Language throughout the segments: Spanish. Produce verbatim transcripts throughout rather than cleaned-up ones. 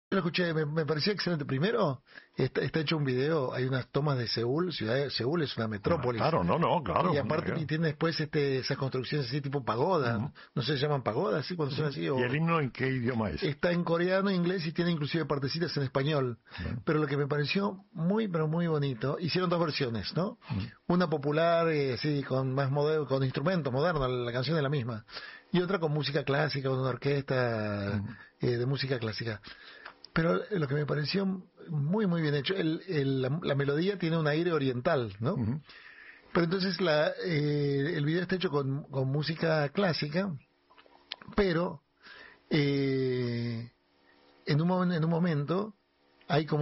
Yo lo escuché, me, me pareció excelente. Primero, está, está hecho un video, hay unas tomas de Seúl, ciudad de Seúl es una metrópolis. Claro, no, no, claro. Y aparte y tiene después este, esas construcciones así tipo pagoda, uh-huh. no sé, se llaman pagodas, ¿sí? Cuando uh-huh. son así. O, ¿Y el himno en qué idioma es? Está en coreano, inglés y tiene inclusive partecitas en español. Uh-huh. Pero lo que me pareció muy, pero muy bonito, hicieron dos versiones, ¿no? Uh-huh. Una popular, eh, sí, con más moderno, con instrumentos modernos, la canción es la misma. Y otra con música clásica, con una orquesta uh-huh. eh, de música clásica. Pero lo que me pareció muy, muy bien hecho, el, el, la, la melodía tiene un aire oriental, ¿no? Uh-huh. Pero entonces la, eh, el video está hecho con, con música clásica, pero eh, en, un, en un momento hay como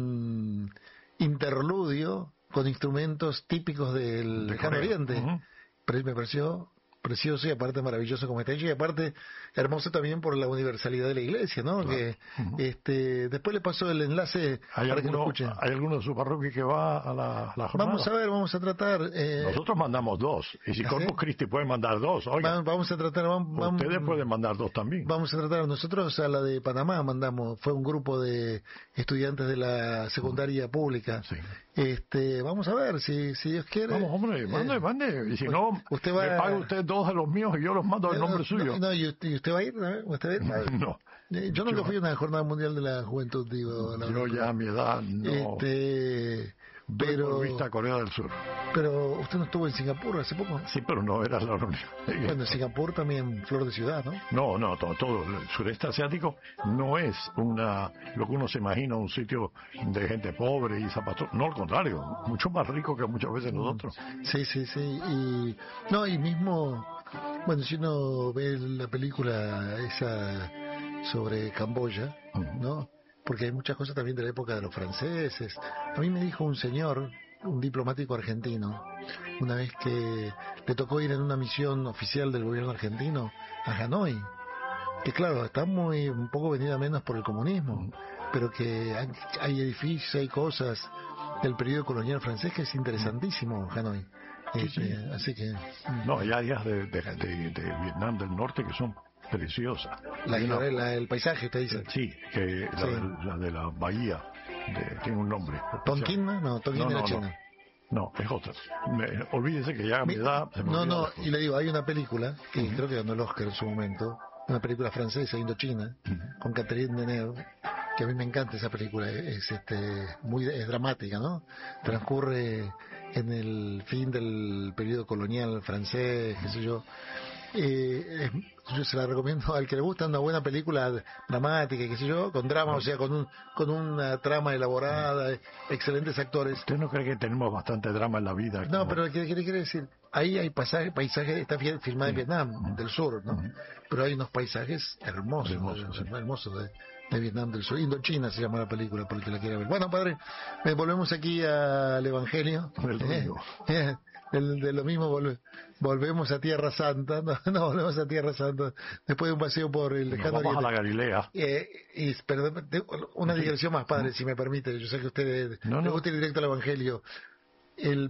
un interludio con instrumentos típicos del lejano oriente. Uh-huh. Pero me pareció precioso y aparte maravilloso como está hecho y aparte hermoso también por la universalidad de la iglesia, ¿no? Claro. Que uh-huh. este después le pasó el enlace ¿Hay para alguno, que lo escuchen. ¿Hay alguno de su parroquia que va a la, a la jornada? Vamos a ver, vamos a tratar. Eh, Nosotros mandamos dos y si Corpus Christi puede mandar dos, oiga. Vamos a tratar. Vamos, ustedes pueden mandar dos también. Vamos a tratar. Nosotros a la de Panamá mandamos, fue un grupo de estudiantes de la secundaria uh-huh. pública. Sí. Este, vamos a ver si si Dios quiere. Vamos, hombre, mande, eh, mande. Y si no, usted va, me paga usted dos de los míos y yo los mando al nombre no, suyo. No, no, ¿y usted, usted va a ir? ¿No? ¿Usted va a ir? No. Yo nunca yo, fui a una jornada mundial de la juventud, digo. La yo ya a mi edad no. Este, pero. Por vista a Corea del Sur. Pero usted no estuvo en Singapur hace poco. Sí, pero no era la única. Bueno, en Singapur también flor de ciudad, ¿no? No, no, todo, todo el sureste asiático no es una lo que uno se imagina un sitio de gente pobre y zapatos. No, al contrario, mucho más rico que muchas veces nosotros. Sí, sí, sí. Y no, y mismo, bueno, si uno ve la película esa sobre Camboya, uh-huh. ¿no? Porque hay muchas cosas también de la época de los franceses. A mí me dijo un señor, un diplomático argentino, una vez que le tocó ir en una misión oficial del gobierno argentino a Hanoi, que claro, está muy un poco venida menos por el comunismo, pero que hay, hay edificios, hay cosas del periodo colonial francés que es interesantísimo Hanoi. Sí, este, sí. Así que no, hay áreas de, de, de, de Vietnam del Norte que son preciosas. La, la, la, el paisaje, usted dice. Sí, que la, sí. De, la de la bahía de, tiene un nombre. ¿Tonkin? No, Tonkin no, de la no, China. No, es otra. Me, olvídese que ya a mi, mi edad... Se me no, no, y le digo, hay una película que uh-huh. creo que ganó el Oscar en su momento, una película francesa, Indochina, uh-huh. con Catherine Deneuve, que a mí me encanta esa película, es este muy es dramática, ¿no? Transcurre en el fin del periodo colonial francés, qué sé yo. Eh, yo se la recomiendo al que le gusta una buena película dramática, qué sé yo, con drama, o sea, con un con una trama elaborada, excelentes actores. ¿Usted no cree que tenemos bastante drama en la vida? No, pero ¿qué quiere decir? Ahí hay pasajes, paisajes, está filmada en Vietnam del sur, ¿no? Pero hay unos paisajes hermosos, hermosos, sí. hermosos de, de Vietnam del sur. Indochina se llama la película, por el que la quiera ver. Bueno, padre, volvemos aquí al Evangelio. Eh, eh, de, de lo mismo volve, volvemos a Tierra Santa, no, no volvemos a Tierra Santa después de un paseo por el lejano Vamos Oriente. A la Galilea. Eh, y, perdón, una digresión más, padre, si me permite. Yo sé que a usted no, le no. gusta ir directo al Evangelio. El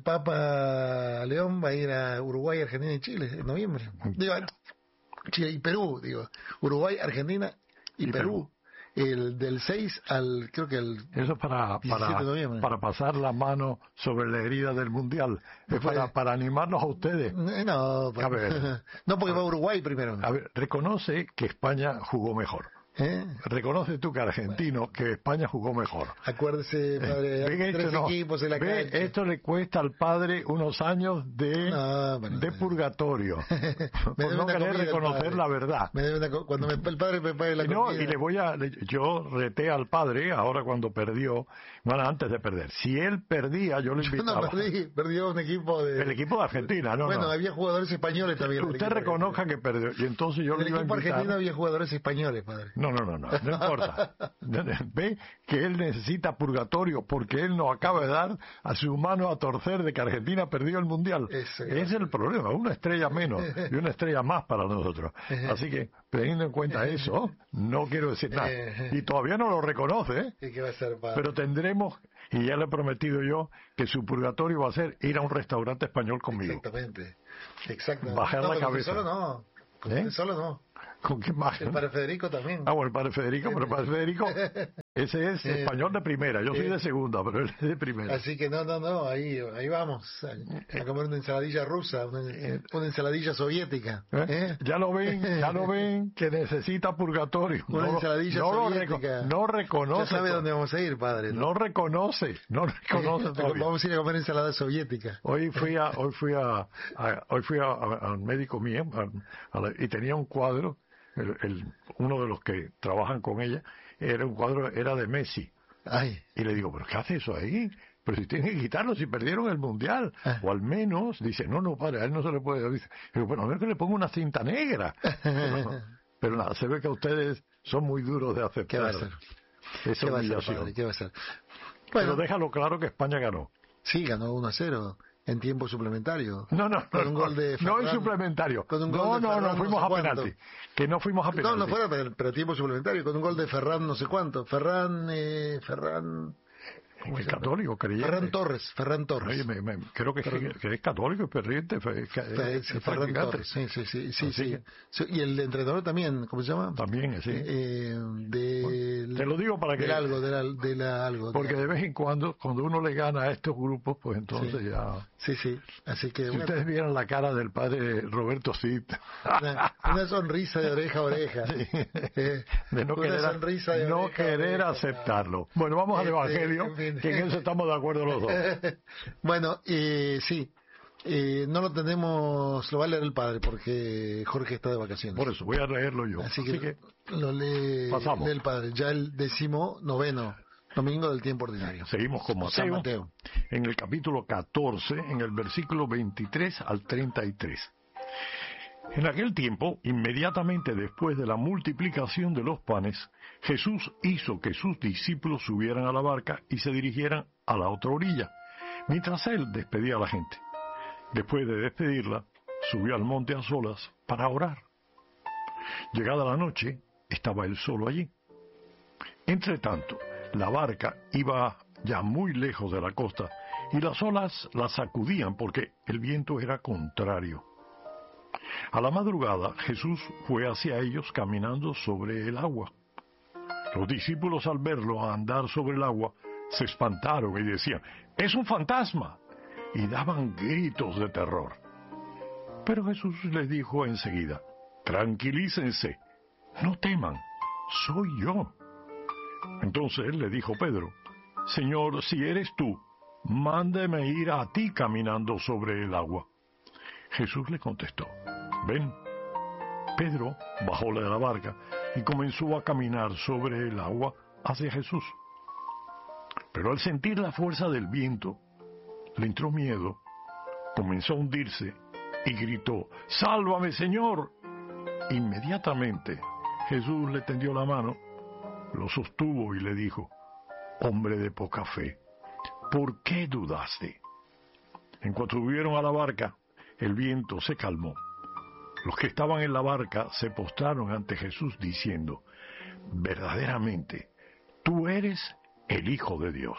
Papa León va a ir a Uruguay, Argentina y Chile en noviembre. Digo, Chile y Perú, digo. Uruguay, Argentina y, y Perú. Perú. El del seis al, creo que el eso para para, para pasar la mano sobre la herida del mundial. Es para, para animarnos a ustedes. No, para, a ver, no porque va a Uruguay primero. A ver, reconoce que España jugó mejor. ¿Eh? Reconoce tú que argentino que España jugó mejor. Acuérdese, padre, eh, tres no, equipos en la ve, cancha. Esto le cuesta al padre unos años de no, bueno, de purgatorio por no querer reconocer la verdad. Me debe una, cuando me, el padre me pague la y no, y le voy a yo reté al padre ahora cuando perdió, bueno, antes de perder. Si él perdía, yo lo invitaba. Yo no perdí, perdió un equipo de el equipo de Argentina, no. Bueno, no. había jugadores españoles también. Usted reconozca que perdió y entonces yo en le iba a invitar. En el equipo argentino había jugadores españoles, padre. No, no, no, no, no importa. Ve que él necesita purgatorio porque él nos acaba de dar a su mano a torcer de que Argentina perdió el mundial. Ese es el problema, una estrella menos y una estrella más para nosotros. Así que, teniendo en cuenta eso, no quiero decir nada. Y todavía no lo reconoce, ¿eh? ¿Y qué va a ser, padre? Pero tendremos, y ya le he prometido yo, que su purgatorio va a ser ir a un restaurante español conmigo. Exactamente. Exactamente. Bajar no, la cabeza. Solo no. ¿Eh? Solo no. ¿Con qué más? El padre Federico también. Ah, bueno, el padre Federico, pero el padre Federico, ese es español de primera, yo soy de segunda, pero él es de primera. Así que no, no, no, ahí, ahí vamos, a, a comer una ensaladilla rusa, una, una ensaladilla soviética. ¿Eh? ¿Eh? Ya lo ven, ya lo ven, que necesita purgatorio. Una no, ensaladilla no soviética. Lo, no reconoce. Ya sabe dónde vamos a ir, padre. No, no reconoce, no reconoce todavía. Vamos a ir a comer ensalada soviética. Hoy fui a, hoy fui a, a hoy fui a, a, al médico mío a, a la, y tenía un cuadro. El, el, uno de los que trabajan con ella era un cuadro, era de Messi. Ay. Y le digo, ¿pero qué hace eso ahí? Pero si tienen que quitarlo, si perdieron el mundial. Ah. O al menos, dice, no, no, padre, a él no se le puede. Dice, pero bueno, a ver que le pongo una cinta negra. Pero, pero nada, se ve que ustedes son muy duros de aceptar. ¿Qué va a hacer? Esa ¿Qué va a hacer, humillación. padre? ¿Qué va a hacer? Bueno, pero déjalo claro que España ganó. Sí, ganó uno a cero. En tiempo suplementario. No, no, con no, un gol de Ferran, no en suplementario. Con un no, gol de no, Ferran, no, fuimos no sé a penalti. Que no fuimos a penalti. No, no fuera, pero, pero tiempo suplementario, con un gol de Ferran no sé cuánto. Ferran, eh, Ferran... Es católico, creyente. Ferran Torres, Ferran Torres. Oye, me, me, creo que, Ferran... que es católico, es creyente. Es, sí, Ferran Torres, sí, sí, sí. sí, sí. sí. Y el entrenador también, ¿cómo se llama? También, sí. Eh, de, bueno, te lo digo para que... Del algo, de la, de la algo. Porque de, de vez en cuando, cuando uno le gana a estos grupos, pues entonces sí. ya... Sí, sí. Así que... Si bueno, ustedes vieran la cara del padre Roberto Cid. Una, una sonrisa de oreja a oreja. Sí. Eh, de no una querer, sonrisa de no oreja querer oreja, aceptarlo. Bueno, vamos este, al Evangelio, en fin. Que en eso estamos de acuerdo los dos. Bueno, eh, sí. Eh, no lo tenemos, lo va a leer el padre porque Jorge está de vacaciones. Por eso, voy a leerlo yo. Así que, Así que lo lee, lee el padre. Ya el décimo noveno domingo del tiempo ordinario. Seguimos con Mateo, Mateo, en el capítulo catorce, en el versículo veintitrés al treinta y tres. En aquel tiempo, inmediatamente después de la multiplicación de los panes, Jesús hizo que sus discípulos subieran a la barca y se dirigieran a la otra orilla, mientras él despedía a la gente. Después de despedirla, subió al monte a solas para orar. Llegada la noche, estaba él solo allí. Entretanto, la barca iba ya muy lejos de la costa y las olas la sacudían porque el viento era contrario. A la madrugada, Jesús fue hacia ellos caminando sobre el agua. Los discípulos, al verlo andar sobre el agua, se espantaron y decían, ¡es un fantasma! Y daban gritos de terror. Pero Jesús les dijo enseguida, tranquilícense, no teman, soy yo. Entonces él le dijo a Pedro, Señor, si eres tú, mándeme ir a ti caminando sobre el agua. Jesús le contestó, ven. Pedro bajó de la barca y comenzó a caminar sobre el agua hacia Jesús. Pero al sentir la fuerza del viento, le entró miedo, comenzó a hundirse y gritó, ¡sálvame, Señor! Inmediatamente Jesús le tendió la mano, lo sostuvo y le dijo, hombre de poca fe, ¿por qué dudaste? En cuanto subieron a la barca, el viento se calmó. Los que estaban en la barca se postraron ante Jesús diciendo, verdaderamente, tú eres el Hijo de Dios.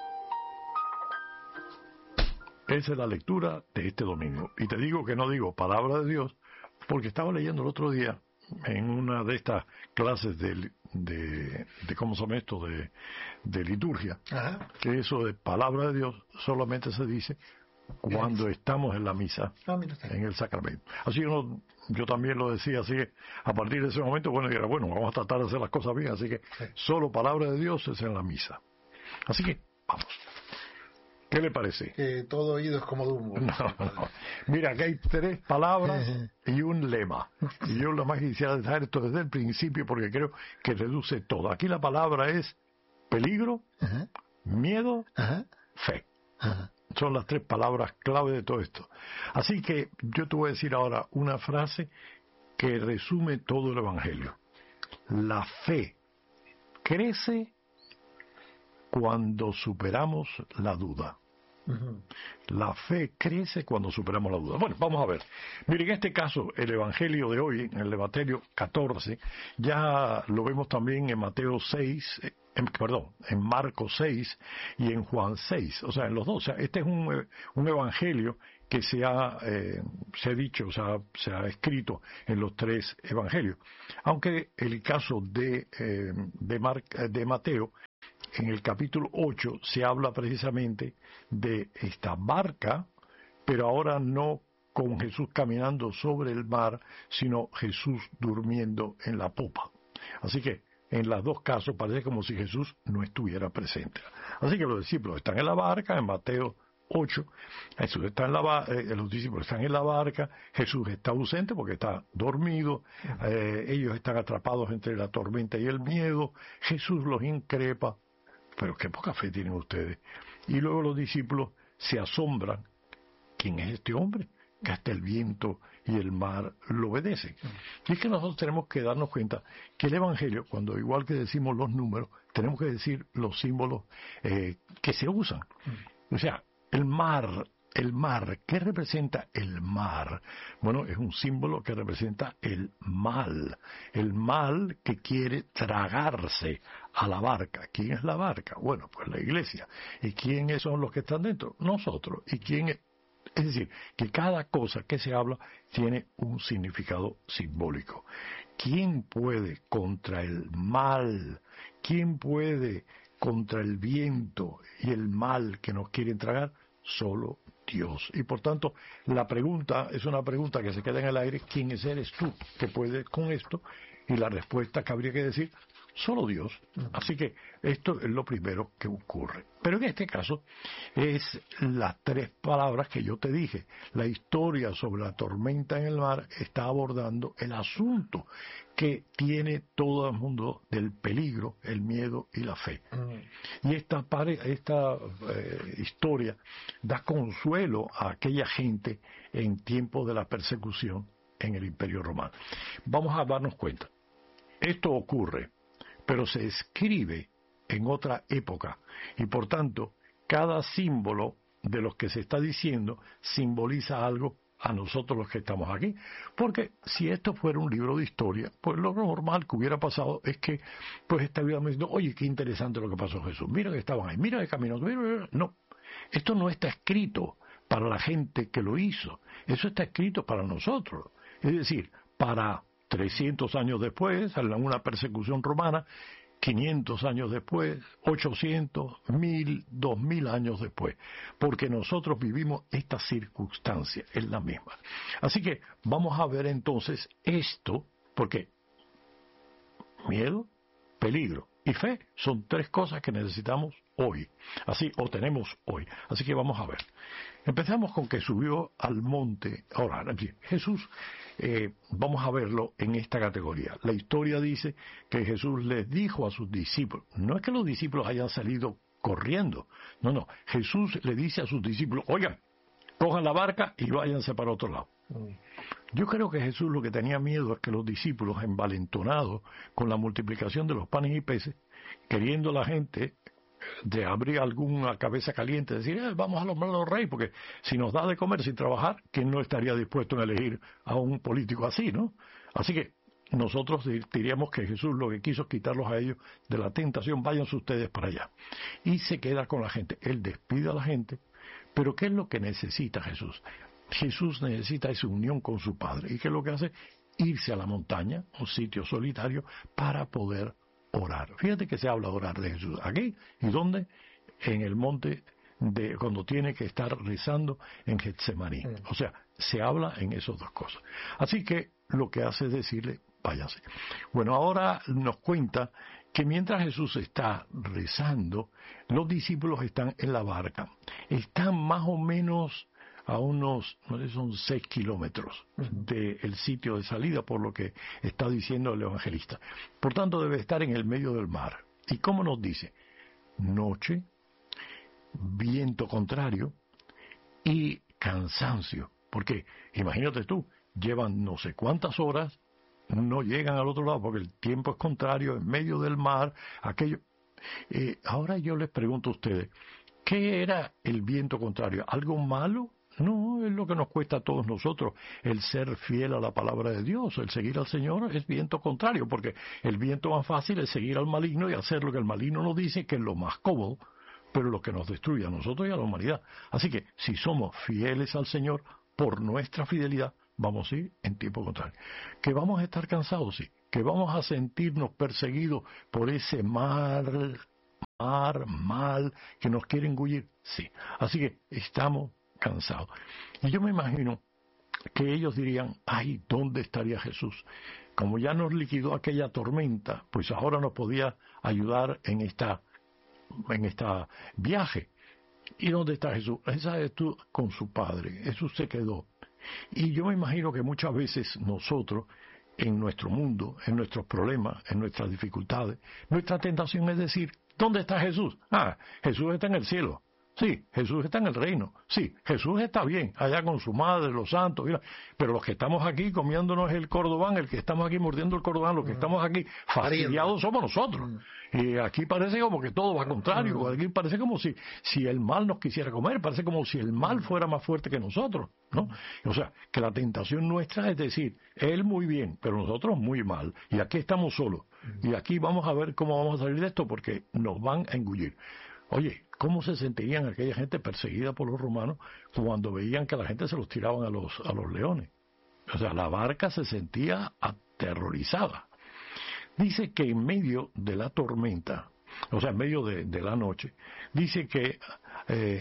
Esa es la lectura de este domingo. Y te digo que no digo palabra de Dios, porque estaba leyendo el otro día en una de estas clases de, de, de ¿cómo se llama esto? De, de liturgia. Ajá. Que eso de palabra de Dios solamente se dice cuando estamos en la misa, ah, en el sacramento. Así uno, yo también lo decía, así que a partir de ese momento, bueno, era bueno, vamos a tratar de hacer las cosas bien, así que sí. Solo palabra de Dios es en la misa. Así que, vamos. ¿Qué le parece? Que todo oído es como Dumbo. No, no. Mira, que hay tres palabras y un lema. Y yo lo más quisiera dejar esto desde el principio porque creo que reduce todo. Aquí la palabra es peligro, uh-huh. miedo, uh-huh. fe. Uh-huh. Son las tres palabras clave de todo esto. Así que yo te voy a decir ahora una frase que resume todo el Evangelio. La fe crece cuando superamos la duda. Uh-huh. La fe crece cuando superamos la duda. Bueno, vamos a ver. Miren, en este caso, el Evangelio de hoy, en el Evangelio catorce, ya lo vemos también en Mateo seis, en, perdón, en Marcos seis y en Juan seis, o sea, en los dos. O sea, este es un, un evangelio que se ha, eh, se ha dicho, o sea, se ha escrito en los tres evangelios. Aunque el caso de, eh, de, Mar, de Mateo, en el capítulo ocho se habla precisamente de esta barca, pero ahora no con Jesús caminando sobre el mar, sino Jesús durmiendo en la popa. Así que en los dos casos parece como si Jesús no estuviera presente. Así que los discípulos están en la barca, en Mateo ocho, Jesús está en la barca, eh, los discípulos están en la barca, Jesús está ausente porque está dormido, eh, ellos están atrapados entre la tormenta y el miedo, Jesús los increpa, pero qué poca fe tienen ustedes. Y luego los discípulos se asombran, ¿quién es este hombre? Que hasta el viento y el mar lo obedecen. Y es que nosotros tenemos que darnos cuenta que el Evangelio, cuando igual que decimos los números, tenemos que decir los símbolos eh, que se usan. O sea, el mar, el mar, ¿qué representa el mar? Bueno, es un símbolo que representa el mal, el mal que quiere tragarse a la barca. ¿Quién es la barca? Bueno, pues la iglesia. ¿Y quiénes son los que están dentro? Nosotros. ¿Y quién es? Es decir, que cada cosa que se habla tiene un significado simbólico. ¿Quién puede contra el mal? ¿Quién puede contra el viento y el mal que nos quieren tragar? Solo Dios. Y por tanto, la pregunta es una pregunta que se queda en el aire: ¿quién eres tú que puedes con esto? Y la respuesta que habría que decir: solo Dios. Así que esto es lo primero que ocurre. Pero en este caso es las tres palabras que yo te dije. La historia sobre la tormenta en el mar está abordando el asunto que tiene todo el mundo del peligro, el miedo y la fe. Mm. Y esta, esta eh, historia da consuelo a aquella gente en tiempos de la persecución en el Imperio Romano. Vamos a darnos cuenta. Esto ocurre, pero se escribe en otra época, y por tanto cada símbolo de los que se está diciendo simboliza algo a nosotros los que estamos aquí, porque si esto fuera un libro de historia, pues lo normal que hubiera pasado es que pues estuviéramos diciendo: oye, qué interesante lo que pasó a Jesús, mira que estaban ahí, mira que caminó, mira, mira. No, esto no está escrito para la gente que lo hizo, eso está escrito para nosotros, es decir, para trescientos años después, en una persecución romana, quinientos años después, ochocientos, mil, dos mil años después, porque nosotros vivimos esta circunstancia, es la misma. Así que vamos a ver entonces esto, porque miedo, peligro y fe son tres cosas que necesitamos hoy, así, o tenemos hoy. Así que vamos a ver. Empezamos con que subió al monte a orar. Jesús, eh, vamos a verlo en esta categoría. La historia dice que Jesús les dijo a sus discípulos, no es que los discípulos hayan salido corriendo, no, no, Jesús le dice a sus discípulos: oigan, cojan la barca y váyanse para otro lado. Yo creo que Jesús lo que tenía miedo es que los discípulos, envalentonados con la multiplicación de los panes y peces, queriendo la gente de abrir alguna cabeza caliente, decir: eh, vamos a nombrar a los reyes, porque si nos da de comer sin trabajar, ¿quién no estaría dispuesto a elegir a un político así, no? Así que nosotros diríamos que Jesús lo que quiso es quitarlos a ellos de la tentación: váyanse ustedes para allá. Y se queda con la gente. Él despide a la gente, pero ¿qué es lo que necesita Jesús? Jesús necesita esa unión con su Padre. ¿Y qué es lo que hace? Irse a la montaña, un sitio solitario, para poder orar. Fíjate que se habla de orar de Jesús. ¿Aquí? ¿Y dónde? En el monte, de cuando tiene que estar rezando en Getsemaní. O sea, se habla en esas dos cosas. Así que lo que hace es decirle: váyase. Bueno, ahora nos cuenta que mientras Jesús está rezando, los discípulos están en la barca. Están más o menos a unos, no sé, son seis kilómetros del sitio de salida, por lo que está diciendo el evangelista. Por tanto, debe estar en el medio del mar. ¿Y cómo nos dice? Noche, viento contrario y cansancio. Porque, imagínate tú, llevan no sé cuántas horas, no llegan al otro lado porque el tiempo es contrario, en medio del mar, aquello. Eh, ahora yo les pregunto a ustedes, ¿qué era el viento contrario? ¿Algo malo? No, es lo que nos cuesta a todos nosotros el ser fiel a la palabra de Dios. El seguir al Señor es viento contrario, porque el viento más fácil es seguir al maligno y hacer lo que el maligno nos dice, que es lo más cómodo, pero lo que nos destruye a nosotros y a la humanidad. Así que si somos fieles al Señor por nuestra fidelidad, vamos a ir en tiempo contrario. ¿Que vamos a estar cansados? Sí. ¿Que vamos a sentirnos perseguidos por ese mal, mal, mal que nos quiere engullir? Sí. Así que estamos cansados. Y yo me imagino que ellos dirían, ay, ¿dónde estaría Jesús? Como ya nos liquidó aquella tormenta, pues ahora nos podía ayudar en esta en este viaje. ¿Y dónde está Jesús? Esa es tú con su Padre. Jesús se quedó. Y yo me imagino que muchas veces nosotros, en nuestro mundo, en nuestros problemas, en nuestras dificultades, nuestra tentación es decir, ¿dónde está Jesús? Ah, Jesús está en el cielo. Sí, Jesús está en el reino. Sí, Jesús está bien, allá con su madre, los santos. Mira. Pero los que estamos aquí comiéndonos el cordobán, el que estamos aquí mordiendo el cordobán, los que estamos aquí fastidiados somos nosotros. Y aquí parece como que todo va contrario. Aquí parece como si, si el mal nos quisiera comer. Parece como si el mal fuera más fuerte que nosotros, ¿no? O sea, que la tentación nuestra es decir, él muy bien, pero nosotros muy mal. Y aquí estamos solos. Y aquí vamos a ver cómo vamos a salir de esto porque nos van a engullir. Oye, ¿cómo se sentirían aquella gente perseguida por los romanos cuando veían que a la gente se los tiraban a los, a los leones? O sea, la barca se sentía aterrorizada. Dice que en medio de la tormenta, o sea, en medio de, de la noche, dice que eh,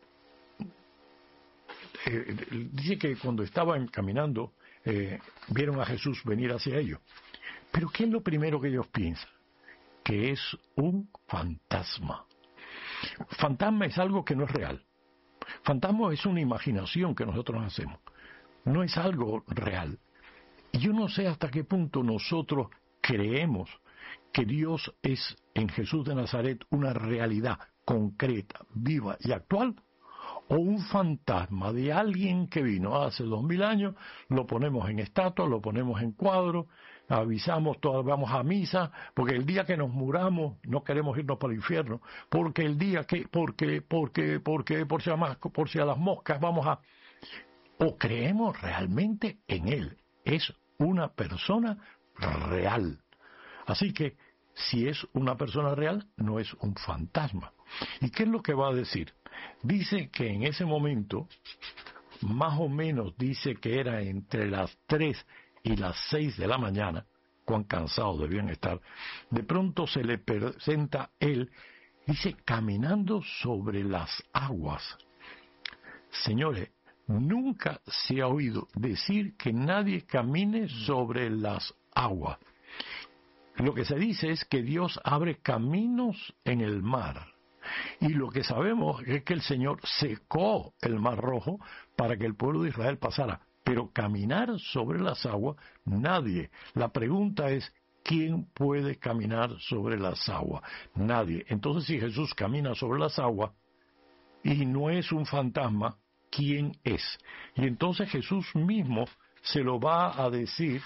eh, dice que cuando estaban caminando eh, vieron a Jesús venir hacia ellos. Pero ¿qué es lo primero que ellos piensan? Que es un fantasma. Fantasma es algo que no es real. Fantasma es una imaginación que nosotros hacemos. No es algo real. Y yo no sé hasta qué punto nosotros creemos que Dios es en Jesús de Nazaret una realidad concreta, viva y actual, o un fantasma de alguien que vino hace dos mil años, lo ponemos en estatua, lo ponemos en cuadro, avisamos, todos vamos a misa, porque el día que nos muramos no queremos irnos para el infierno, porque el día que, porque, porque, porque, por si a, más, por si a las moscas vamos a... O creemos realmente en Él, es una persona real. Así que, si es una persona real, no es un fantasma. ¿Y qué es lo que va a decir? Dice que en ese momento, más o menos dice que era entre las tres y las seis de la mañana, cuán cansados debían estar, de pronto se le presenta él, dice, caminando sobre las aguas. Señores, nunca se ha oído decir que nadie camine sobre las aguas. Lo que se dice es que Dios abre caminos en el mar. Y lo que sabemos es que el Señor secó el Mar Rojo para que el pueblo de Israel pasara. Pero caminar sobre las aguas, nadie. La pregunta es, ¿quién puede caminar sobre las aguas? Nadie. Entonces, si Jesús camina sobre las aguas y no es un fantasma, ¿quién es? Y entonces Jesús mismo se lo va a decir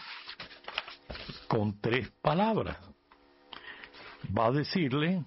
con tres palabras. Va a decirle,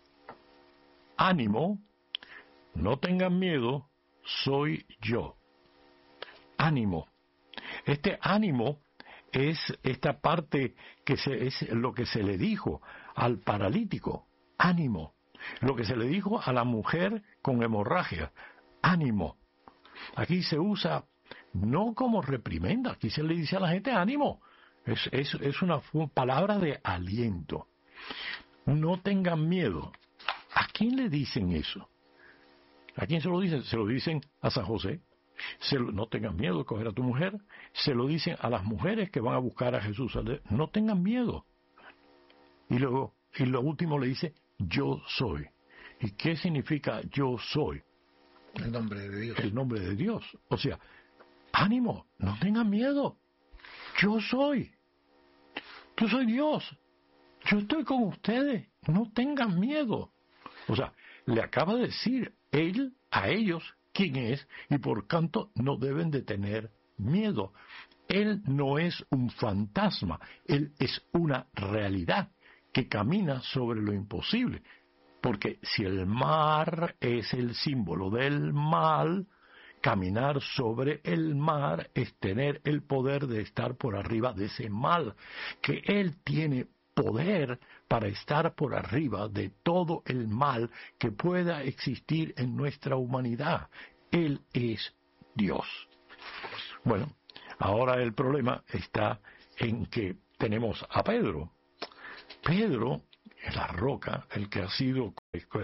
ánimo, no tengan miedo, soy yo. Ánimo. Este ánimo es esta parte que se, es lo que se le dijo al paralítico. Ánimo. Lo que se le dijo a la mujer con hemorragia. Ánimo. Aquí se usa no como reprimenda, aquí se le dice a la gente ánimo. Es, es, es una palabra de aliento. No tengan miedo. ¿A quién le dicen eso? ¿A quién se lo dicen? Se lo dicen a San José. Se lo, no tengan miedo de coger a tu mujer. Se lo dicen a las mujeres que van a buscar a Jesús. No tengan miedo. Y luego, y lo último le dice, yo soy. ¿Y qué significa yo soy? El nombre de Dios. El nombre de Dios. O sea, ánimo, no tengan miedo. Yo soy. Yo soy Dios. Yo estoy con ustedes. No tengan miedo. O sea, le acaba de decir él a ellos quién es y por tanto no deben de tener miedo. Él no es un fantasma, él es una realidad que camina sobre lo imposible. Porque si el mar es el símbolo del mal, caminar sobre el mar es tener el poder de estar por arriba de ese mal, que Él tiene poder para estar por arriba de todo el mal que pueda existir en nuestra humanidad. Él es Dios. Bueno, ahora el problema está en que tenemos a Pedro. Pedro es la roca, el que ha sido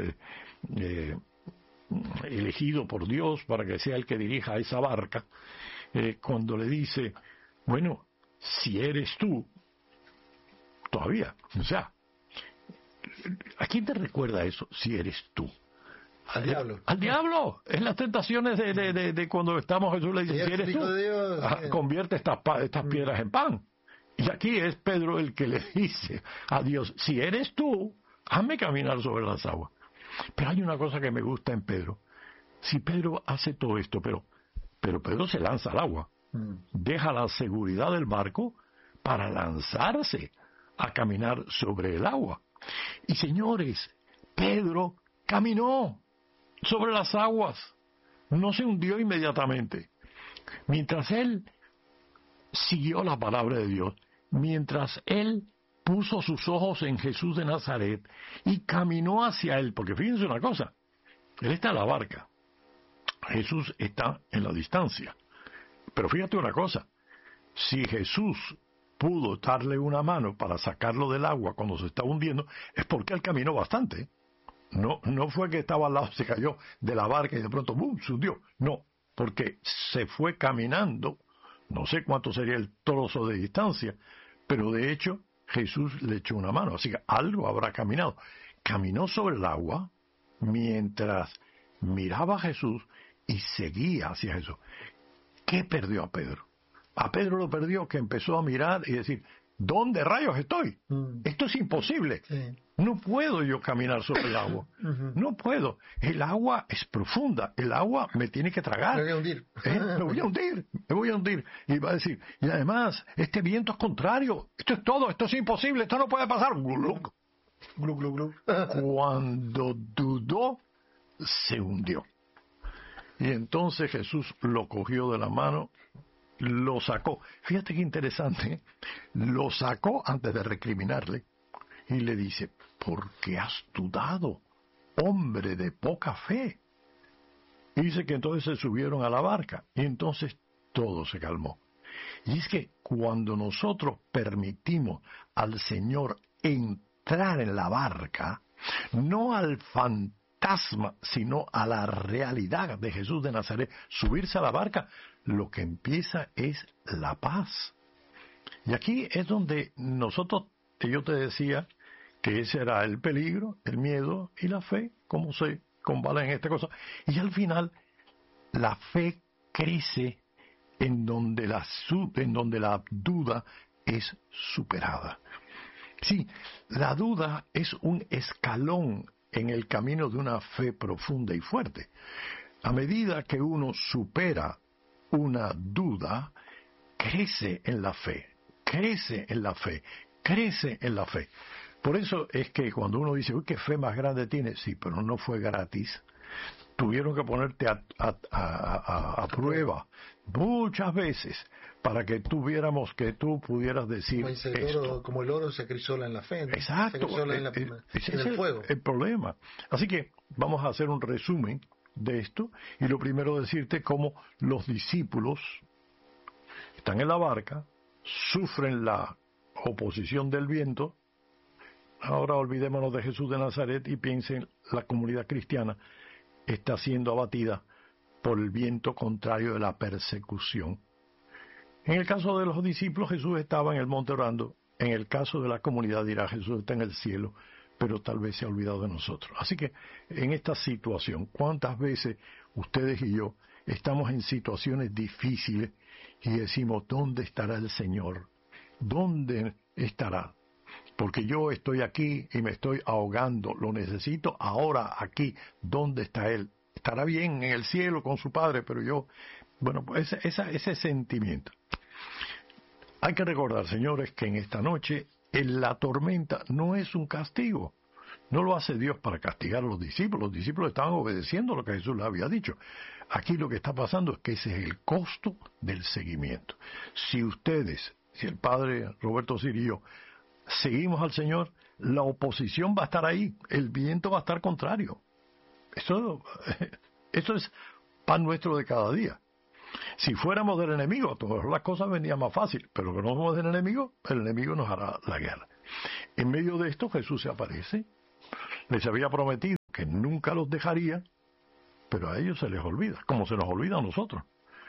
eh, elegido por Dios para que sea el que dirija esa barca, eh, cuando le dice, bueno, si eres tú, todavía, o sea, ¿a quién te recuerda eso? Si eres tú. Al diablo. Al diablo. En las tentaciones de, de, de, de cuando estamos, Jesús le dice, si eres tú, Dios, ah, convierte estas, estas piedras en pan. Y aquí es Pedro el que le dice a Dios, si eres tú, hazme caminar sobre las aguas. Pero hay una cosa que me gusta en Pedro. Si Pedro hace todo esto, pero, pero Pedro se lanza al agua, mm. deja la seguridad del barco para lanzarse a caminar sobre el agua. Y señores, Pedro caminó sobre las aguas, no se hundió inmediatamente. Mientras él siguió la palabra de Dios, mientras él puso sus ojos en Jesús de Nazaret y caminó hacia él, porque fíjense una cosa, él está en la barca, Jesús está en la distancia. Pero fíjate una cosa, si Jesús pudo darle una mano para sacarlo del agua cuando se estaba hundiendo, es porque él caminó bastante. No, no fue que estaba al lado, se cayó de la barca y de pronto ¡bum!, se hundió. No, porque se fue caminando, no sé cuánto sería el trozo de distancia, pero de hecho Jesús le echó una mano, así que algo habrá caminado. Caminó sobre el agua mientras miraba a Jesús y seguía hacia Jesús. ¿Qué perdió a Pedro? A Pedro lo perdió que empezó a mirar y decir, ¿dónde rayos estoy? Mm. Esto es imposible. Sí. No puedo yo caminar sobre el agua. Uh-huh. No puedo. El agua es profunda. El agua me tiene que tragar. Me voy a hundir. ¿Eh? Me voy a hundir. Me voy a hundir. Y va a decir, y además, este viento es contrario. Esto es todo. Esto es imposible. Esto no puede pasar. Glug, glug, glug, glug. Cuando dudó, se hundió. Y entonces Jesús lo cogió de la mano, lo sacó. Fíjate qué interesante. Lo sacó antes de recriminarle. Y le dice, ¿por qué has dudado, hombre de poca fe? Y dice que entonces se subieron a la barca y entonces todo se calmó. Y es que cuando nosotros permitimos al Señor entrar en la barca, no al fantasma, sino a la realidad de Jesús de Nazaret, subirse a la barca, lo que empieza es la paz. Y aquí es donde nosotros, yo te decía, que ese era el peligro, el miedo y la fe, como se combala en esta cosa. Y al final, la fe crece en donde la, en donde la duda es superada. Sí, la duda es un escalón en el camino de una fe profunda y fuerte. A medida que uno supera una duda, crece en la fe, crece en la fe, crece en la fe. Por eso es que cuando uno dice, uy, qué fe más grande tiene, sí, pero no fue gratis. Tuvieron que ponerte a, a, a, a, a prueba muchas veces para que tuviéramos, que tú pudieras decir como el esto. Oro, como el oro se crisola en la fe, ¿no? Exacto. Se crisola en, la, eh, en el, el fuego. El, el problema. Así que vamos a hacer un resumen de esto y lo primero decirte cómo los discípulos están en la barca, sufren la oposición del viento. Ahora olvidémonos de Jesús de Nazaret y piensen, la comunidad cristiana está siendo abatida por el viento contrario de la persecución. En el caso de los discípulos, Jesús estaba en el monte orando. En el caso de la comunidad dirá, Jesús está en el cielo, pero tal vez se ha olvidado de nosotros. Así que en esta situación, ¿cuántas veces ustedes y yo estamos en situaciones difíciles y decimos, ¿dónde estará el Señor? ¿Dónde estará? Porque yo estoy aquí y me estoy ahogando, lo necesito ahora aquí. ¿Dónde está Él? Estará bien en el cielo con su Padre, pero yo, bueno, pues ese, ese, ese sentimiento. Hay que recordar, señores, que en esta noche en la tormenta no es un castigo, No lo hace Dios para castigar a los discípulos. Los discípulos estaban obedeciendo lo que Jesús les había dicho. Aquí lo que está pasando es que ese es el costo del seguimiento. Si ustedes, si el padre Roberto Cirillo, seguimos al Señor, la oposición va a estar ahí, el viento va a estar contrario. Eso, eso es pan nuestro de cada día. Si fuéramos del enemigo, todas las cosas venían más fácil, pero que no somos del enemigo, el enemigo nos hará la guerra. En medio de esto Jesús se aparece, les había prometido que nunca los dejaría, pero a ellos se les olvida, como se nos olvida a nosotros.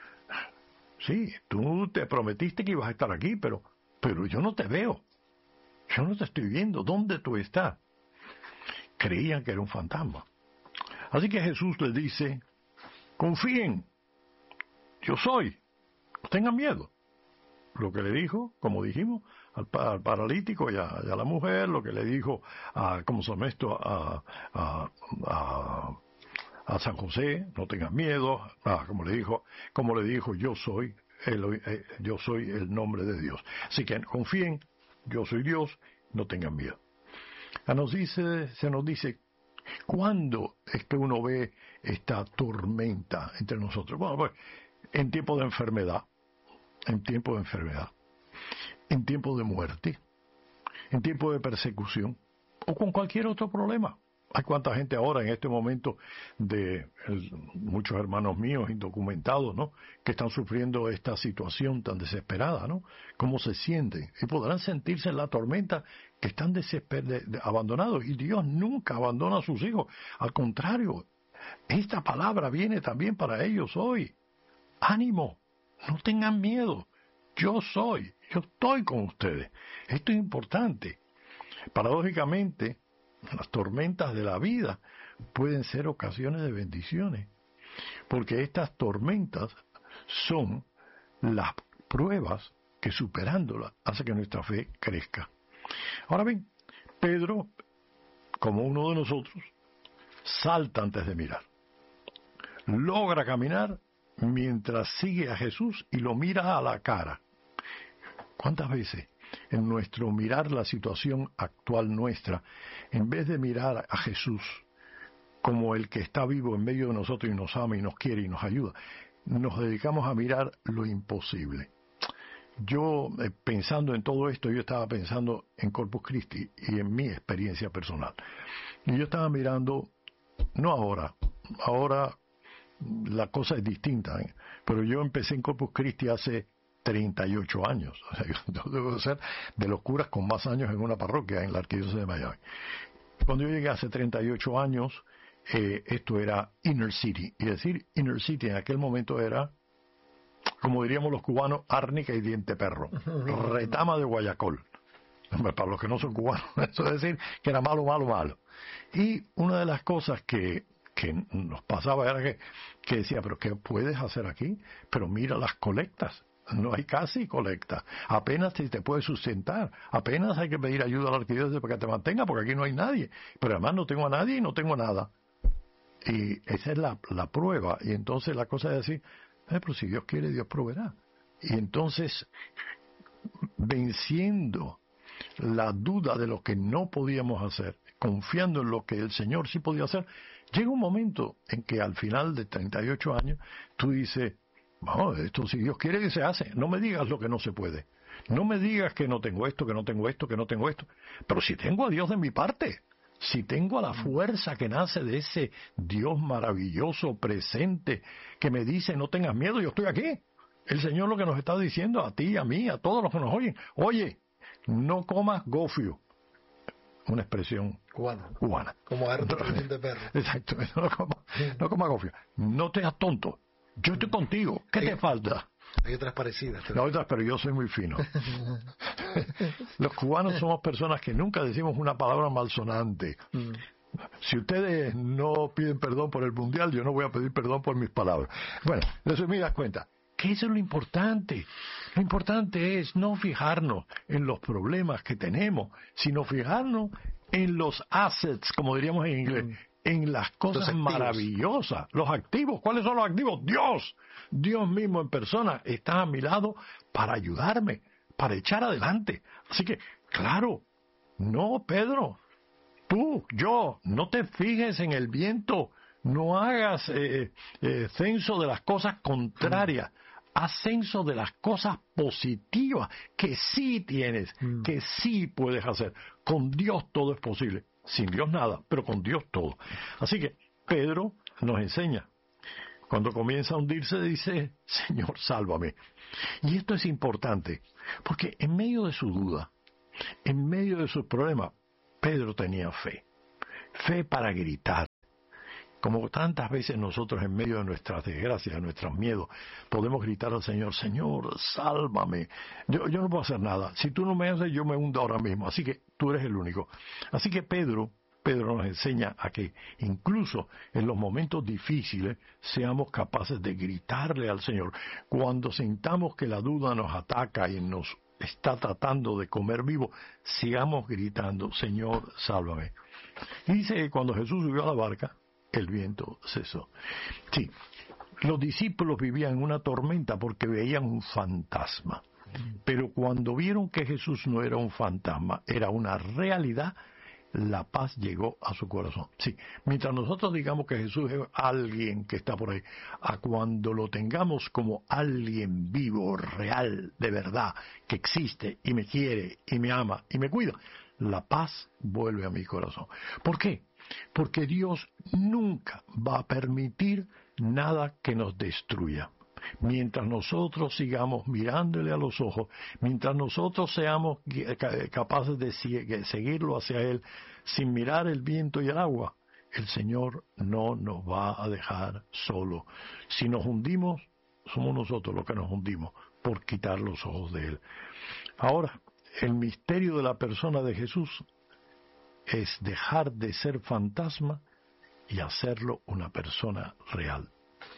Sí, tú te prometiste que ibas a estar aquí, pero, pero yo no te veo, yo no te estoy viendo, ¿dónde tú estás? Creían que era un fantasma. Así que Jesús les dice, confíen, yo soy, no tengan miedo. Lo que le dijo, como dijimos, al, al paralítico y a, y a la mujer, lo que le dijo a, como se llama esto, a, a, a, a San José, no tengan miedo, ah, como le dijo, como le dijo, yo soy, el, eh, yo soy el nombre de Dios. Así que confíen, yo soy Dios, no tengan miedo. A nos dice, se nos dice, ¿cuándo es que uno ve esta tormenta entre nosotros? Bueno, pues, en tiempo de enfermedad, en tiempo de enfermedad, en tiempo de muerte, en tiempo de persecución, o con cualquier otro problema. Hay cuánta gente ahora en este momento de el, muchos hermanos míos indocumentados, ¿no?, que están sufriendo esta situación tan desesperada, ¿no? ¿Cómo se sienten? Y podrán sentirse en la tormenta que están desesper- de, de, abandonados. Y Dios nunca abandona a sus hijos. Al contrario, esta palabra viene también para ellos hoy. Ánimo, no tengan miedo. Yo soy, yo estoy con ustedes. Esto es importante. Paradójicamente, las tormentas de la vida pueden ser ocasiones de bendiciones, porque estas tormentas son las pruebas que, superándolas, hace que nuestra fe crezca. Ahora bien, Pedro, como uno de nosotros, salta antes de mirar. Logra caminar mientras sigue a Jesús y lo mira a la cara. ¿Cuántas veces en nuestro mirar la situación actual nuestra, en vez de mirar a Jesús como el que está vivo en medio de nosotros y nos ama y nos quiere y nos ayuda, nos dedicamos a mirar lo imposible? Yo, eh, pensando en todo esto, yo estaba pensando en Corpus Christi y en mi experiencia personal. Y yo estaba mirando, no ahora, ahora la cosa es distinta, ¿eh? Pero yo empecé en Corpus Christi hace treinta y ocho años. O sea, yo debo ser de los curas con más años en una parroquia en la Arquidiócesis de Miami. Cuando yo llegué hace treinta y ocho años, eh, esto era Inner City. Y decir Inner City en aquel momento era, como diríamos los cubanos, árnica y diente perro. Retama de Guayacol. Para los que no son cubanos, eso es decir, que era malo, malo, malo. Y una de las cosas que, que nos pasaba era que, que decía, pero ¿qué puedes hacer aquí? Pero mira las colectas. No hay casi colecta. Apenas te, te puedes sustentar. Apenas hay que pedir ayuda a la arquidiócesis para que te mantenga, porque aquí no hay nadie. Pero además no tengo a nadie y no tengo nada. Y esa es la, la prueba. Y entonces la cosa es decir, eh, pero si Dios quiere, Dios proveerá. Y entonces, venciendo la duda de lo que no podíamos hacer, confiando en lo que el Señor sí podía hacer, llega un momento en que al final de treinta y ocho años, tú dices, bueno, esto si Dios quiere que se hace, no me digas lo que no se puede, no me digas que no tengo esto, que no tengo esto, que no tengo esto, pero si tengo a Dios de mi parte, si tengo a la fuerza que nace de ese Dios maravilloso, presente, que me dice no tengas miedo, yo estoy aquí. El Señor lo que nos está diciendo a ti, a mí, a todos los que nos oyen, oye, no comas gofio. Una expresión cubana. cubana. Como harto de perro. Exacto, no comas no coma gofio. No te hagas tonto. Yo estoy contigo. ¿Qué hay, te falta? Hay otras parecidas. Pero... No, otras, pero yo soy muy fino. Los cubanos somos personas que nunca decimos una palabra malsonante. Mm. Si ustedes no piden perdón por el mundial, yo no voy a pedir perdón por mis palabras. Bueno, de eso me das cuenta. Que eso es lo importante. Lo importante es no fijarnos en los problemas que tenemos, sino fijarnos en los assets, como diríamos en inglés, mm. en las cosas maravillosas, los activos. ¿Cuáles son los activos? Dios. Dios mismo en persona está a mi lado para ayudarme, para echar adelante. Así que, claro, no, Pedro, Tú, yo, no te fijes en el viento, no hagas eh, eh, censo de las cosas contrarias, haz censo de las cosas positivas que sí tienes, mm. que sí puedes hacer. Con Dios todo es posible, sin Dios nada, pero con Dios todo. Así que Pedro nos enseña. Cuando comienza a hundirse dice, Señor, sálvame. Y esto es importante, porque en medio de su duda, en medio de sus problemas, Pedro tenía fe. Fe para gritar. Como tantas veces nosotros en medio de nuestras desgracias, de nuestros miedos, podemos gritar al Señor, Señor, sálvame. Yo, yo no puedo hacer nada. Si tú no me haces, yo me hundo ahora mismo. Así que tú eres el único. Así que Pedro... Pedro nos enseña a que incluso en los momentos difíciles seamos capaces de gritarle al Señor. Cuando sintamos que la duda nos ataca y nos está tratando de comer vivo, sigamos gritando, Señor, sálvame. Y dice que cuando Jesús subió a la barca, el viento cesó. Sí, los discípulos vivían en una tormenta porque veían un fantasma. Pero cuando vieron que Jesús no era un fantasma, era una realidad, la paz llegó a su corazón. Sí, mientras nosotros digamos que Jesús es alguien que está por ahí, a cuando lo tengamos como alguien vivo, real, de verdad, que existe y me quiere y me ama y me cuida, la paz vuelve a mi corazón. ¿Por qué? Porque Dios nunca va a permitir nada que nos destruya. Mientras nosotros sigamos mirándole a los ojos, mientras nosotros seamos capaces de seguirlo hacia Él sin mirar el viento y el agua, el Señor no nos va a dejar solo. Si nos hundimos, somos nosotros los que nos hundimos por quitar los ojos de Él. Ahora, el misterio de la persona de Jesús es dejar de ser fantasma y hacerlo una persona real.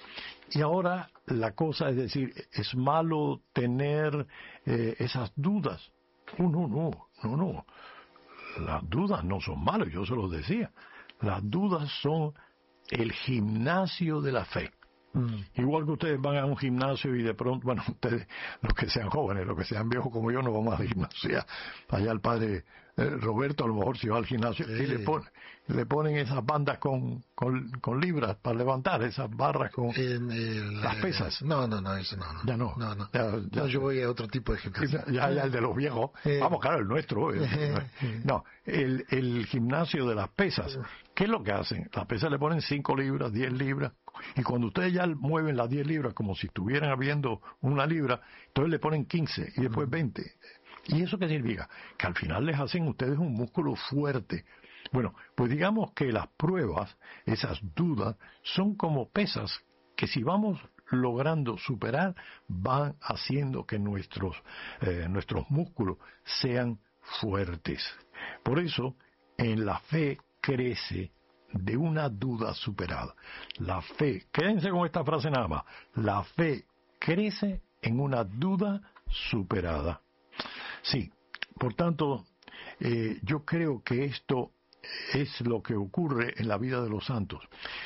Y ahora la cosa es decir, ¿es malo tener eh, esas dudas? No, no, no, no, no. Las dudas no son malas, yo se los decía. Las dudas son el gimnasio de la fe. Mm. Igual que ustedes van a un gimnasio y de pronto, bueno, ustedes, los que sean jóvenes, los que sean viejos como yo, no vamos al gimnasio. Allá el padre eh, Roberto a lo mejor si va al gimnasio sí. y le, pone, le ponen esas bandas con, con, con libras para levantar, esas barras con en el, las pesas. No, no, no, eso no. no. Ya no. No, no. Ya, ya, no, yo voy a otro tipo de gimnasio. Ya, ya el de los viejos. Eh. Vamos, claro, el nuestro. Eh. No, el, el gimnasio de las pesas. ¿Qué es lo que hacen? Las pesas le ponen cinco libras, diez libras, y cuando ustedes ya mueven las diez libras como si estuvieran habiendo una libra, entonces le ponen quince y después veinte. ¿Y eso qué significa? Que al final les hacen ustedes un músculo fuerte. Bueno, pues digamos que las pruebas, esas dudas, son como pesas que si vamos logrando superar, van haciendo que nuestros, eh, nuestros músculos sean fuertes. Por eso, en la fe crece de una duda superada. La fe, quédense con esta frase nada más, la fe crece en una duda superada. Sí, por tanto, eh, yo creo que esto es lo que ocurre en la vida de los santos.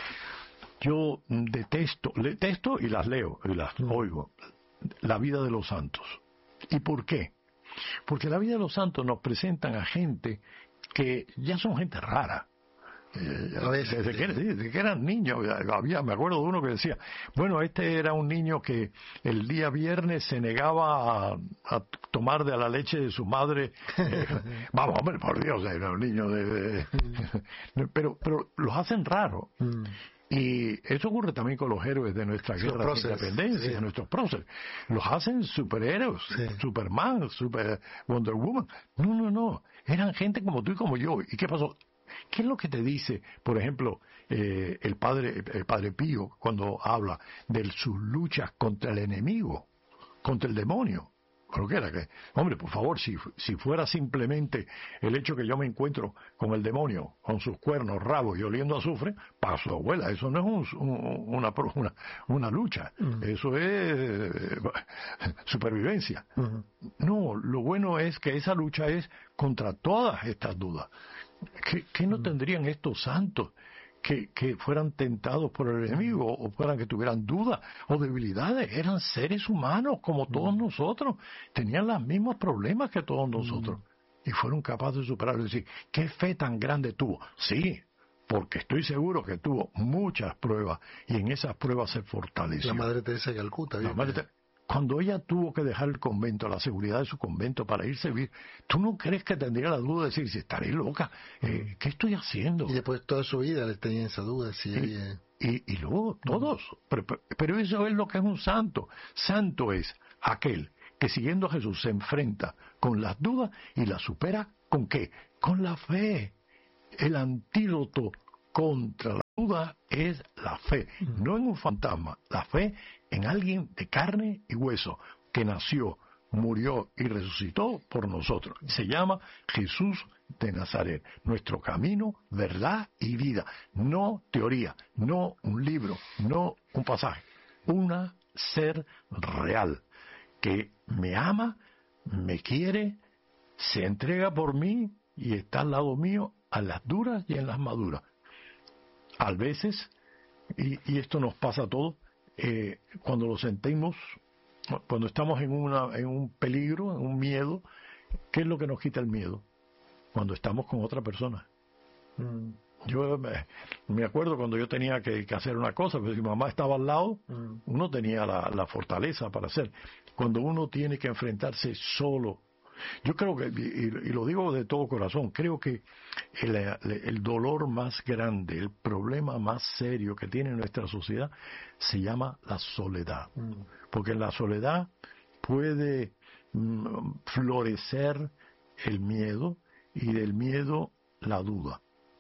Yo detesto, detesto y las leo y las oigo, la vida de los santos. ¿Y por qué? Porque la vida de los santos nos presentan a gente que ya son gente rara. Eh, desde, que, desde que eran niños, había, me acuerdo de uno que decía, bueno, este era un niño que el día viernes se negaba a, a tomar de la leche de su madre. Eh, vamos, hombre, por Dios, era un niño de... de pero, pero los hacen raros. Mm. Y eso ocurre también con los héroes de nuestra guerra de independencia, sí. de nuestros próceres. Los hacen superhéroes, sí. Superman, super Wonder Woman. No, no, no. Eran gente como tú y como yo. ¿Y qué pasó? ¿Qué es lo que te dice, por ejemplo, eh, el padre el padre Pío cuando habla de sus luchas contra el enemigo, contra el demonio? ¿Pero qué era? Que, hombre, por favor, si, si fuera simplemente el hecho que yo me encuentro con el demonio, con sus cuernos, rabos y oliendo azufre, para su abuela, eso no es un, un, una, una, una lucha, uh-huh. Eso es eh, supervivencia. Uh-huh. No, lo bueno es que esa lucha es contra todas estas dudas. ¿Qué, qué no tendrían estos santos que, que fueran tentados por el enemigo o fueran que tuvieran dudas o debilidades? Eran seres humanos como todos nosotros, tenían los mismos problemas que todos nosotros. y fueron capaces de superarlo y decir, ¿qué fe tan grande tuvo? Sí, porque estoy seguro que tuvo muchas pruebas y en esas pruebas se fortaleció. La Madre Teresa de Calcuta. La Madre Teresa, cuando ella tuvo que dejar el convento, la seguridad de su convento para irse a vivir, ¿tú no crees que tendría la duda de decir, si estaré loca, eh, ¿qué estoy haciendo? Y después toda su vida le tenía esa duda. Si y, ella... y, y luego todos, pero, pero eso es lo que es un santo. Santo es aquel que siguiendo a Jesús se enfrenta con las dudas y las supera ¿con qué? Con la fe. El antídoto contra la duda es la fe, no en un fantasma, la fe en alguien de carne y hueso, que nació, murió y resucitó por nosotros. Se llama Jesús de Nazaret, nuestro camino, verdad y vida. No teoría, no un libro, no un pasaje, un ser real que me ama, me quiere, se entrega por mí y está al lado mío a las duras y en las maduras. A veces, y, y esto nos pasa a todos, eh, cuando lo sentimos, cuando estamos en, una, en un peligro, en un miedo, ¿qué es lo que nos quita el miedo? Cuando estamos con otra persona. Mm. Yo me, me acuerdo cuando yo tenía que, que hacer una cosa, pero si mi mamá estaba al lado, mm. uno tenía la, la fortaleza para hacer. Cuando uno tiene que enfrentarse solo, yo creo que, y, y lo digo de todo corazón, creo que el, el dolor más grande, el problema más serio que tiene nuestra sociedad se llama la soledad. Mm. Porque en la soledad puede mm, florecer el miedo y del miedo la duda.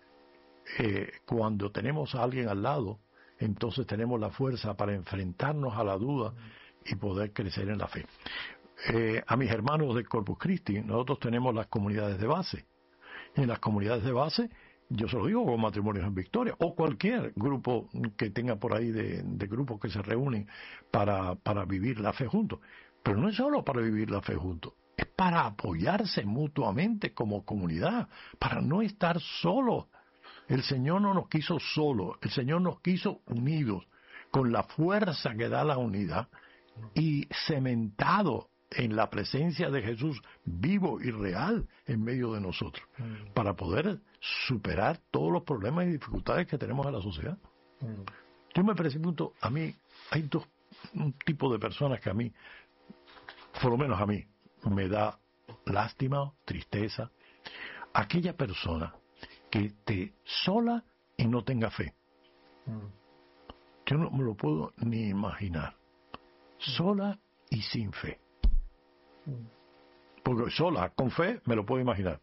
Eh, cuando tenemos a alguien al lado, entonces tenemos la fuerza para enfrentarnos a la duda y poder crecer en la fe. Eh, a mis hermanos de Corpus Christi, nosotros tenemos las comunidades de base. Y en las comunidades de base, yo se lo digo con Matrimonios en Victoria, o cualquier grupo que tenga por ahí de, de grupos que se reúnen para, para vivir la fe juntos. Pero no es solo para vivir la fe juntos, es para apoyarse mutuamente como comunidad, para no estar solos. El Señor no nos quiso solos, el Señor nos quiso unidos, con la fuerza que da la unidad y cementado en la presencia de Jesús vivo y real en medio de nosotros, mm. para poder superar todos los problemas y dificultades que tenemos en la sociedad. Mm. Yo me pregunto, a mí, hay dos un tipo de personas que a mí, por lo menos a mí, me da lástima, tristeza. Aquella persona que esté sola y no tenga fe. Mm. Yo no me lo puedo ni imaginar. Sola y sin fe. Porque sola, con fe, me lo puedo imaginar.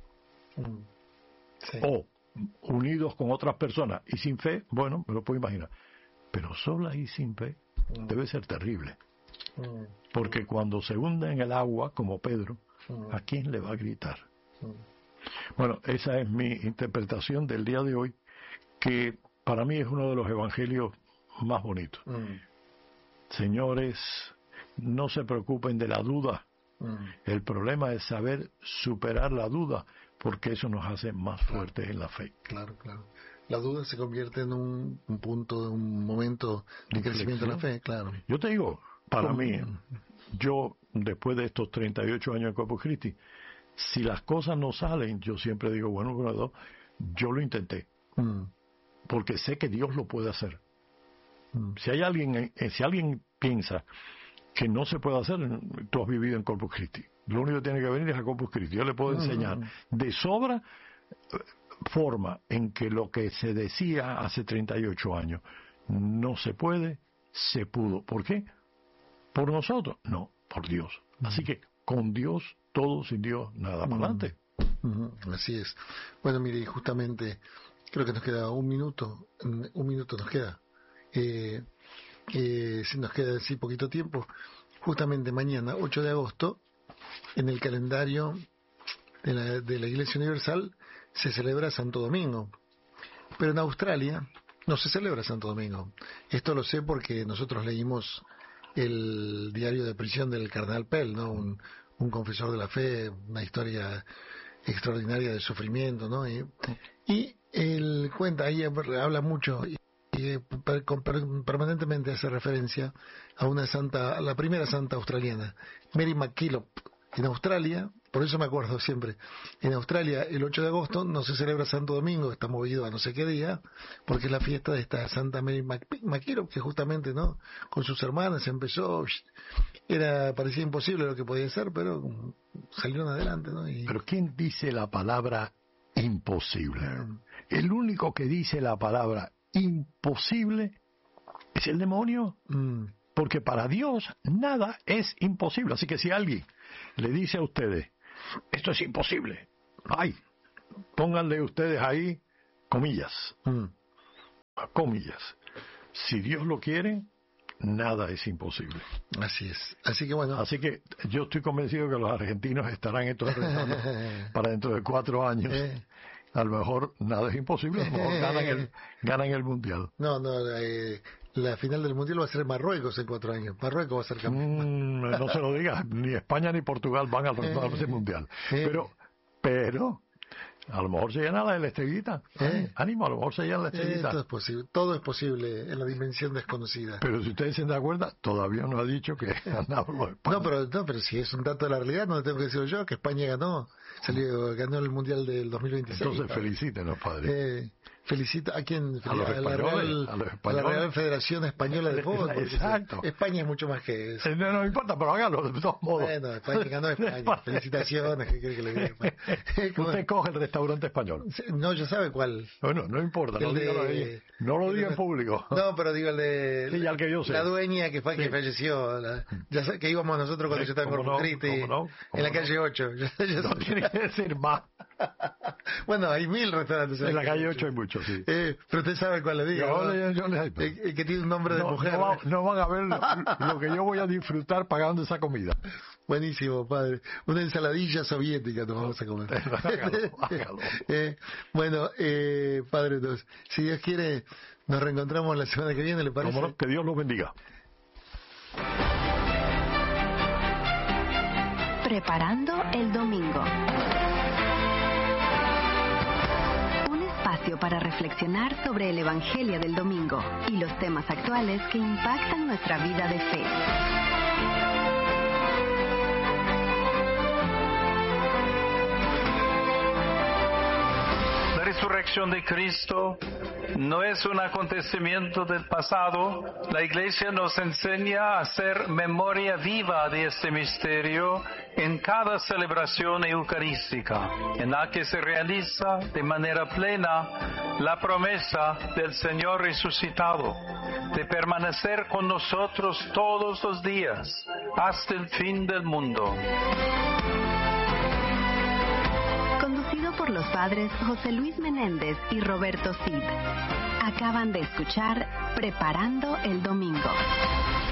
Sí. O unidos con otras personas y sin fe, bueno, me lo puedo imaginar. Pero sola y sin fe mm. debe ser terrible. Mm. Porque cuando se hunde en el agua, como Pedro, mm. ¿a quién le va a gritar? Mm. Bueno, esa es mi interpretación del día de hoy, que para mí es uno de los evangelios más bonitos. Mm. Señores, no se preocupen de la duda. Mm. El problema es saber superar la duda, porque eso nos hace más fuertes en la fe. Claro, claro. La duda se convierte en un, un punto, un momento de crecimiento de la fe, claro. Yo te digo, para ¿Cómo? mí, yo después de estos treinta y ocho años de Corpus Christi, si las cosas no salen, yo siempre digo, bueno, bueno yo lo intenté, mm. porque sé que Dios lo puede hacer. Mm. Si hay alguien, si alguien piensa que no se puede hacer, tú has vivido en Corpus Christi. Lo único que tiene que venir es a Corpus Christi. Yo le puedo enseñar de sobra forma en que lo que se decía hace treinta y ocho años no se puede, se pudo. ¿Por qué? ¿Por nosotros? No, por Dios. Así que con Dios todo, sin Dios nada. Para adelante. Así es. Bueno, mire, justamente creo que nos queda un minuto. Un minuto nos queda. Eh... Eh, si nos queda así poquito tiempo, justamente mañana, ocho de agosto, en el calendario de la, de la Iglesia Universal se celebra Santo Domingo, pero en Australia no se celebra Santo Domingo. Esto lo sé porque nosotros leímos el diario de prisión del cardenal Pell, ¿no? un, un confesor de la fe, una historia extraordinaria de sufrimiento, ¿no? y, y él cuenta, ahí habla mucho y permanentemente hace referencia a una santa, a la primera santa australiana, Mary MacKillop. En Australia por eso me acuerdo siempre, en Australia el ocho de agosto no se celebra Santo Domingo, está movido a no sé qué día, porque es la fiesta de esta Santa Mary McKillop, que justamente, ¿no?, con sus hermanas empezó, era parecía imposible lo que podía ser, pero salieron adelante, ¿no? Y... Pero ¿quién dice la palabra imposible? El único que dice la palabra imposible es el demonio. Mm. Porque para Dios nada es imposible. Así que si alguien le dice a ustedes, esto es imposible, ay, pónganle ustedes ahí comillas. Mm. Comillas. Si Dios lo quiere, nada es imposible. Así es. Así que bueno. Así que yo estoy convencido que los argentinos estarán entonces rezando para dentro de cuatro años. Eh. A lo mejor nada es imposible, a lo mejor ganan el, ganan el Mundial. No, no, eh, la final del Mundial va a ser Marruecos en cuatro años. Marruecos va a ser campeón. Mm, no se lo digas, ni España ni Portugal van al eh, Mundial. Eh. Pero, pero, a lo mejor se llena la de la estrellita. Eh. Ánimo, a lo mejor se llena la estrellita. Eh, todo es posible, todo es posible en la dimensión desconocida. Pero si ustedes se dan cuenta, todavía no ha dicho que ganamos España. No, pero, no, pero si es un dato de la realidad, no tengo que decir yo que España ganó. Salió, ganó el Mundial del dos mil veintiséis. Entonces padre. Felicítenos, padre. Eh, felicita a quien a, los a, la Real, a, los a la Real Federación Española de Fútbol. Exacto. España es mucho más que eso. No, no importa, pero hágalo de todos modos. Bueno, España ganó España. Felicitaciones. ¿Qué quiere que le diga? Usted coge el restaurante español. No, ya sabe cuál. Bueno, no importa, no, de, ahí. no lo diga en público. No, pero digo el de sí, al que yo sé. La dueña que, fue, sí. que falleció. La, ya sé, que íbamos nosotros cuando sí, yo estaba en Corpus Christi, no, en la calle no? ocho. Ya, ya no tiene que decir más. Bueno, hay mil restaurantes en, en la calle ocho hay muchos, sí. Eh, pero usted sabe cuál le digo. Yo, ¿no? yo, yo le, el, el que tiene un nombre no, de mujer. No, va, no van a ver lo, lo que yo voy a disfrutar pagando esa comida. Buenísimo, padre. Una ensaladilla soviética nos vamos a comer. hágalo, hágalo. Eh, bueno, eh, padre, entonces, si Dios quiere, nos reencontramos la semana que viene, ¿le parece? No, que Dios los bendiga. Preparando el domingo. Para reflexionar sobre el Evangelio del domingo y los temas actuales que impactan nuestra vida de fe. La resurrección de Cristo no es un acontecimiento del pasado. La Iglesia nos enseña a hacer memoria viva de este misterio en cada celebración eucarística, en la que se realiza de manera plena la promesa del Señor resucitado, de permanecer con nosotros todos los días, hasta el fin del mundo. Conducido por los padres José Luis Menéndez y Roberto Cid. Acaban de escuchar Preparando el Domingo.